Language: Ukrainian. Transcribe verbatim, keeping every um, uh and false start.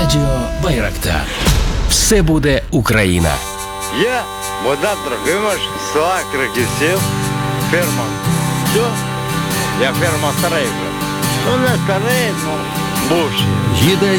Радіо Байрактар. Все буде Україна. Я Богдан Трохимович, села Криківців, ферма. Все, я ферма старий вже. Ну не старий, ну бувший. Їде